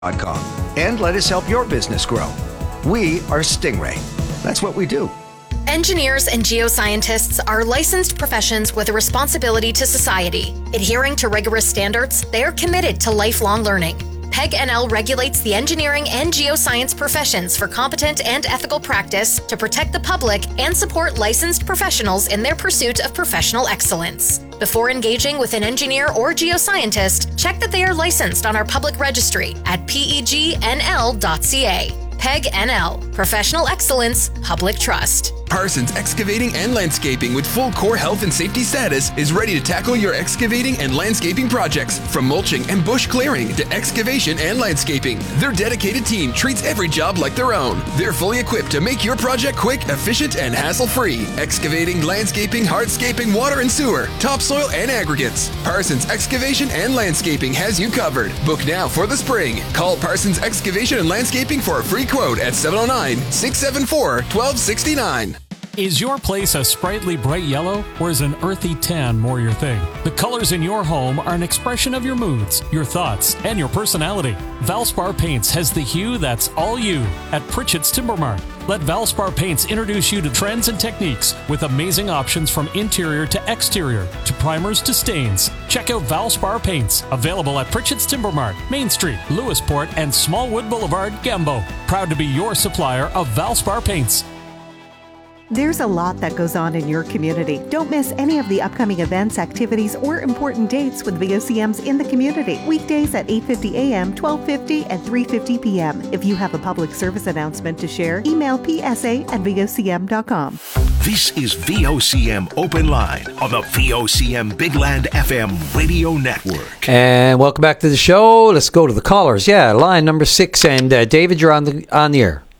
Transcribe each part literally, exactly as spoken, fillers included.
dot com and let us help your business grow. We are Stingray. That's what we do. Engineers and geoscientists are licensed professions with a responsibility to society. Adhering to rigorous standards, they are committed to lifelong learning. PEG N L regulates the engineering and geoscience professions for competent and ethical practice to protect the public and support licensed professionals in their pursuit of professional excellence. Before engaging with an engineer or geoscientist, check that they are licensed on our public registry at P E G N L dot C A. PEG N L, Professional Excellence, Public Trust. Parsons Excavating and Landscaping with full core health and safety status is ready to tackle your excavating and landscaping projects. From mulching and bush clearing to excavation and landscaping, their dedicated team treats every job like their own. They're fully equipped to make your project quick, efficient, and hassle-free. Excavating, landscaping, hardscaping, water and sewer, topsoil, and aggregates. Parsons Excavation and Landscaping has you covered. Book now for the spring. Call Parsons Excavation and Landscaping for a free quote at seven oh nine, six seven four, one two six nine. Is your place a sprightly bright yellow, or is an earthy tan more your thing? The colors in your home are an expression of your moods, your thoughts, and your personality. Valspar Paints has the hue that's all you at Pritchett's Timber Mart. Let Valspar Paints introduce you to trends and techniques with amazing options from interior to exterior, to primers to stains. Check out Valspar Paints, available at Pritchett's Timber Mart, Main Street, Lewisport, and Smallwood Boulevard, Gambo. Proud to be your supplier of Valspar Paints. There's a lot that goes on in your community. Don't miss any of the upcoming events, activities, or important dates with V O C Ms in the community. Weekdays at eight fifty a.m., twelve fifty, and three fifty p.m. If you have a public service announcement to share, email p s a at v o c m dot com. This is V O C M Open Line on the V O C M Big Land F M radio network. And welcome back to the show. Let's go to the callers. Yeah, line number six. And uh, David, you're on the on the air.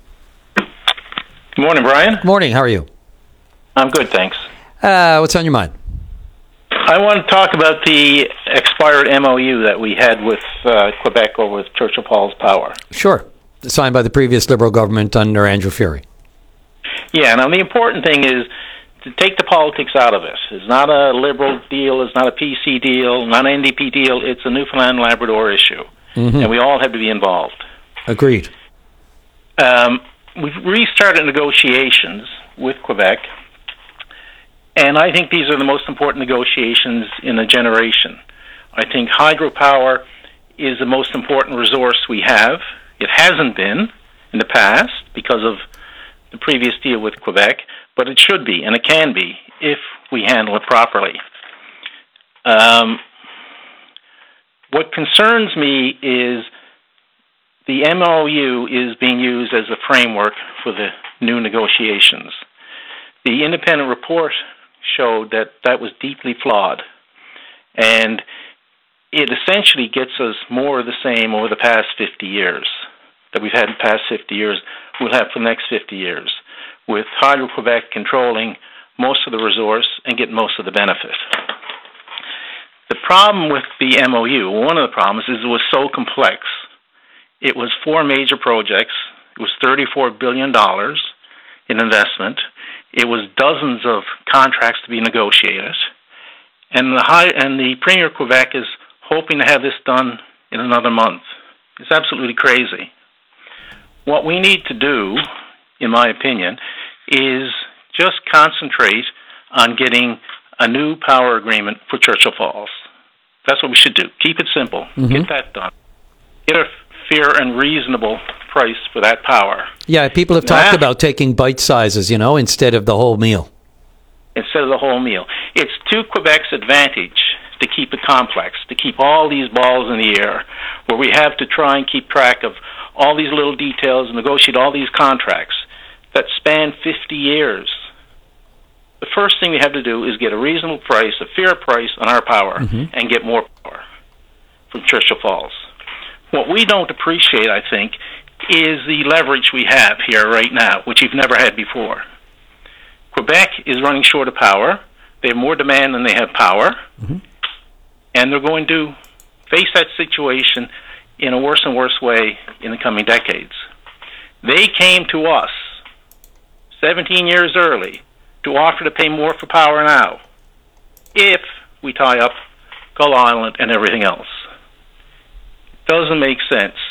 Good morning, Brian. Good morning. How are you? I'm good, thanks. Uh, what's on your mind? I want to talk about the expired M O U that we had with uh, Quebec over with Churchill Falls Power. Sure. Signed by the previous Liberal government under Andrew Furey. Yeah, now the important thing is to take the politics out of it. It's not a Liberal deal, it's not a P C deal, not an N D P deal, it's a Newfoundland Labrador issue. Mm-hmm. And we all have to be involved. Agreed. Um, we've restarted negotiations with Quebec, and I think these are the most important negotiations in a generation. I think hydropower is the most important resource we have. It hasn't been in the past because of the previous deal with Quebec, but it should be, and it can be, if we handle it properly. Um, what concerns me is the M O U is being used as a framework for the new negotiations. The independent report showed that that was deeply flawed, and it essentially gets us more of the same over the past fifty years that we've had in the past fifty years, we'll have for the next fifty years, with Hydro-Quebec controlling most of the resource and getting most of the benefit. The problem with the M O U, one of the problems is it was so complex. It was four major projects. It was thirty-four billion dollars in investment. It was dozens of contracts to be negotiated. And the high, and the Premier of Quebec is hoping to have this done in another month. It's absolutely crazy. What we need to do, in my opinion, is just concentrate on getting a new power agreement for Churchill Falls. That's what we should do. Keep it simple. Mm-hmm. Get that done. Get a fair and reasonable price for that power. Yeah, people have talked now, about taking bite sizes, you know, instead of the whole meal. Instead of the whole meal. It's to Quebec's advantage to keep it complex, to keep all these balls in the air, where we have to try and keep track of all these little details and negotiate all these contracts that span fifty years. The first thing we have to do is get a reasonable price, a fair price on our power, mm-hmm. and get more power from Churchill Falls. What we don't appreciate, I think, is the leverage we have here right now, which we've never had before. Quebec is running short of power. They have more demand than they have power. Mm-hmm. And they're going to face that situation in a worse and worse way in the coming decades. They came to us seventeen years early to offer to pay more for power now if we tie up Gull Island and everything else. Doesn't make sense.